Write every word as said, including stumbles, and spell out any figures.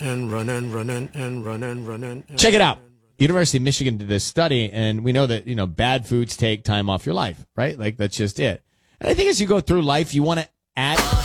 and running, running, and running, running. Check it out. University of Michigan did this study, and we know that, you know, bad foods take time off your life, right? Like, that's just it. And I think as you go through life, you want to add